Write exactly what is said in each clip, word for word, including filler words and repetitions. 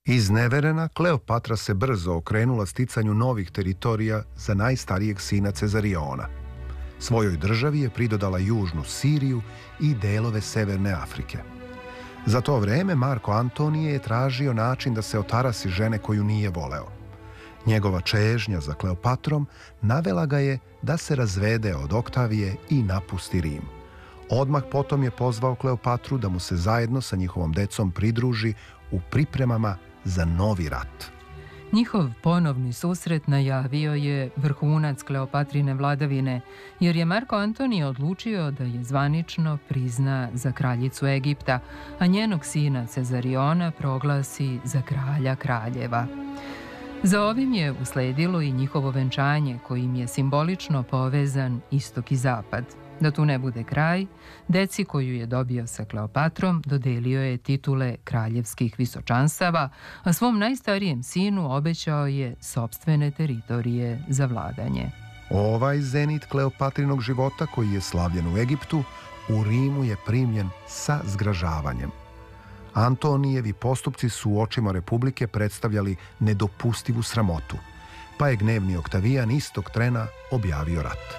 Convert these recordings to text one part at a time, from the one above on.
Izneverena, Kleopatra se brzo okrenula sticanju novih teritorija za najstarijeg sina Cezariona. Svojoj državi je pridodala južnu Siriju i delove Severne Afrike. Za to vreme Marko Antonije je tražio način da se otarasi žene koju nije voleo. Njegova čežnja za Kleopatrom navela ga je da se razvede od Oktavije i napusti Rim. Odmah potom je pozvao Kleopatru da mu se zajedno sa njihovom decom pridruži u pripremama za novi rat. Njihov ponovni susret najavio je vrhunac Kleopatrine vladavine, jer je Marko Antonije odlučio da je zvanično prizna za kraljicu Egipta, a njenog sina Cezariona proglasi za kralja kraljeva. Za ovim je usledilo i njihovo venčanje, kojim je simbolično povezan istok i zapad. Da tu ne bude kraj, deci koju je dobio sa Kleopatrom dodelio je titule kraljevskih visočanstava, a svom najstarijem sinu obećao je sopstvene teritorije za vladanje. Ovaj zenit Kleopatrinog života, koji je slavljen u Egiptu, u Rimu je primljen sa zgražavanjem. Antonijevi postupci su u očima Republike predstavljali nedopustivu sramotu, pa je gnevni Oktavijan istog trena objavio rat.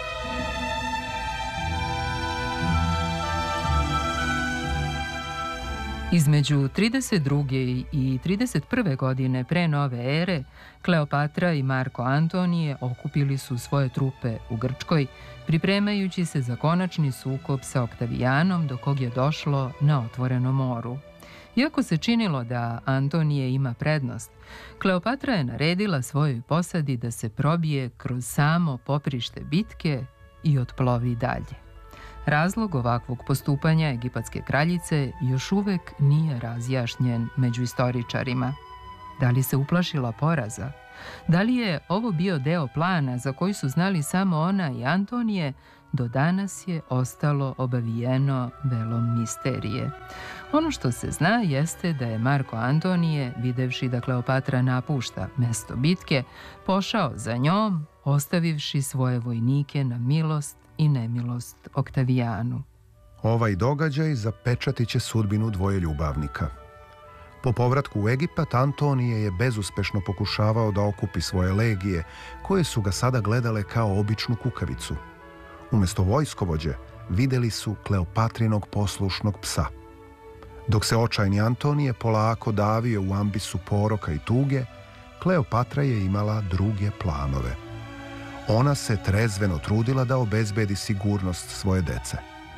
Između trideset druge i trideset prve godine pre nove ere, Kleopatra i Marko Antonije okupili su svoje trupe u Grčkoj, pripremajući se za konačni sukob sa Oktavijanom, do kog je došlo na otvorenom moru. Iako se činilo da Antonije ima prednost, Kleopatra je naredila svojoj posadi da se probije kroz samo poprište bitke i otplovi dalje. Razlog ovakvog postupanja egipatske kraljice još uvek nije razjašnjen među istoričarima. Da li se uplašila poraza? Da li je ovo bio deo plana za koji su znali samo ona i Antonije, do danas je ostalo obavijeno velom misterije. Ono što se zna jeste da je Marko Antonije, videvši da Kleopatra napušta mesto bitke, pošao za njom, ostavivši svoje vojnike na milost i nemilost Oktavijanu. Ovaj događaj zapečatit će sudbinu dvoje ljubavnika. Po povratku u Egipat, Antonije je bezuspešno pokušavao da okupi svoje legije, koje su ga sada gledale kao običnu kukavicu. Umesto vojskovođe, videli su Kleopatrinog poslušnog psa. Dok se očajni Antonije polako davio u ambisu poroka i tuge, Kleopatra je imala druge planove. Ona se trezveno trudila da obezbedi sigurnost svoje dece.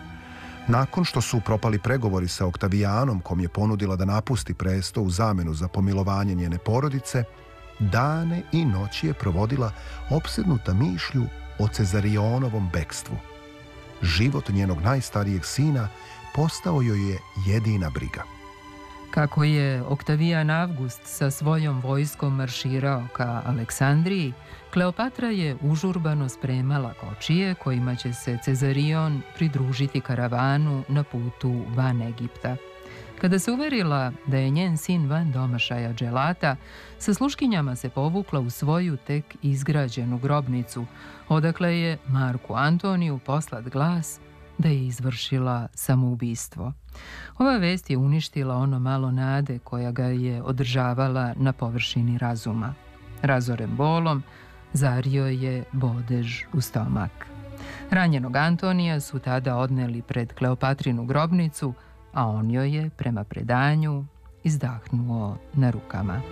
Nakon što su propali pregovori sa Oktavijanom, kom je ponudila da napusti presto u zamenu za pomilovanje njene porodice, dane i noći je provodila opsednuta mišlju o Cezarionovom bekstvu. Život njenog najstarijeg sina postao joj je jedina briga. Kako je Oktavijan Avgust sa svojom vojskom marširao ka Aleksandriji, Kleopatra je užurbano spremala kočije kojima će se Cezarion pridružiti karavanu na putu van Egipta. Kada se uverila da je njen sin van domašaja dželata, sa sluškinjama se povukla u svoju tek izgrađenu grobnicu, odakle je Marku Antoniju poslat glas da je izvršila samoubistvo. Ova vest je uništila ono malo nade koja ga je održavala na površini razuma. Razoren bolom, zario je bodež u stomak. Ranjenog Antonija su tada odneli pred Kleopatrinu grobnicu, a on joj je, prema predanju, izdahnuo na rukama.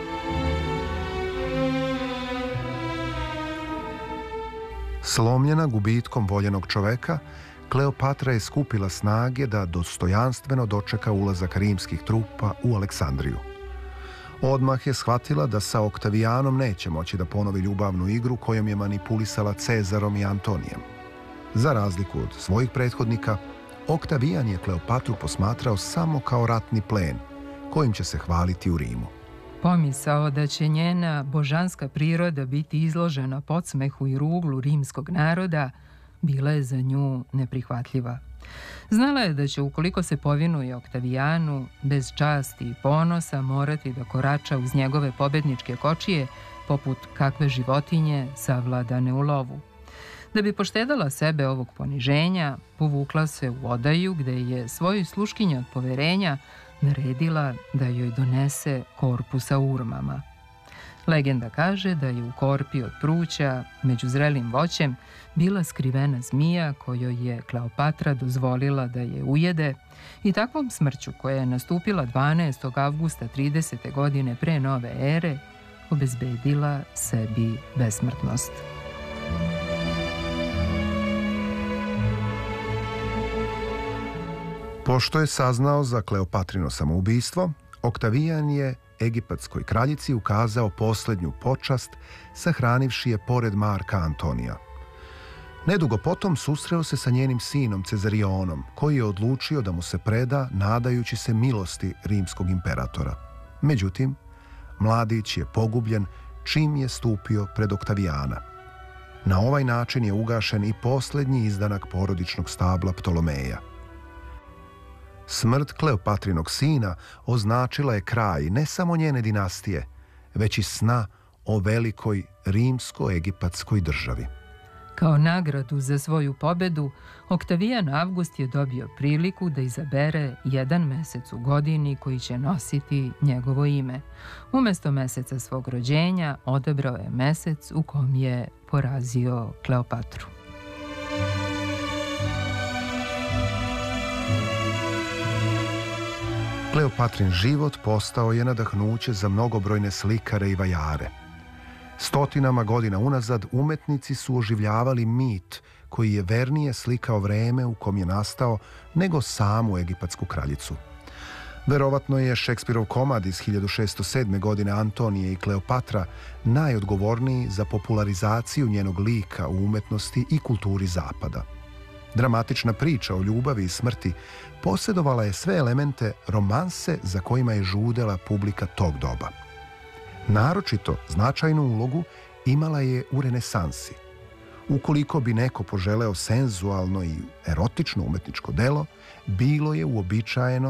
Slomljena gubitkom voljenog čoveka, Kleopatra je skupila snage da dostojanstveno dočeka ulazak rimskih trupa u Aleksandriju. Odmah je shvatila da sa Oktavijanom neće moći da ponovi ljubavnu igru kojom je manipulisala Cezarom i Antonijem. Za razliku od svojih prethodnika, Oktavijan je Kleopatru posmatrao samo kao ratni plen, kojim će se hvaliti u Rimu. Pomisao da će njena božanska priroda biti izložena podsmehu i ruglu rimskog naroda bila je za nju neprihvatljiva. Znala je da će, ukoliko se povinuje Oktavijanu, bez časti i ponosa morati da korača uz njegove pobedničke kočije, poput kakve životinje savladane u lovu. Da bi poštedala sebe ovog poniženja, povukla se u odaju gde je svojoj sluškinji od poverenja naredila da joj donese korpu sa urmama. Legenda kaže da je u korpi od pruća, među zrelim voćem, bila skrivena zmija kojoj je Kleopatra dozvolila da je ujede i takvom smrću koja je nastupila dvanaestog avgusta tridesete godine pre nove ere obezbedila sebi besmrtnost. Pošto je saznao za Kleopatrino samoubistvo, Oktavijan je egipatskoj kraljici ukazao posljednju počast, sahranivši je pored Marka Antonija. Nedugo potom susreo se sa njenim sinom Cezarionom, koji je odlučio da mu se preda nadajući se milosti rimskog imperatora. Međutim, mladić je pogubljen čim je stupio pred Oktavijana. Na ovaj način je ugašen i posljednji izdanak porodičnog stabla Ptolomeja. Smrt Kleopatrinog sina označila je kraj ne samo njene dinastije, već i sna o velikoj rimsko-egipatskoj državi. Kao nagradu za svoju pobedu, Oktavijan Avgust je dobio priliku da izabere jedan mesec u godini koji će nositi njegovo ime. Umesto meseca svog rođenja odabrao je mesec u kom je porazio Kleopatru. Kleopatrin život postao je nadahnuće za mnogobrojne slikare i vajare. Stotinama godina unazad umetnici su oživljavali mit koji je vernije slikao vreme u kom je nastao nego samu egipatsku kraljicu. Verovatno je Šekspirov komad iz hiljadu šesto sedme. godine Antonije i Kleopatra najodgovorniji za popularizaciju njenog lika u umetnosti i kulturi Zapada. Dramatična priča o ljubavi i smrti posjedovala je sve elemente romanse za kojima je žudela publika tog doba. Naročito značajnu ulogu imala je u renesansi. Ukoliko bi neko poželeo senzualno i erotično umetničko delo, bilo je uobičajeno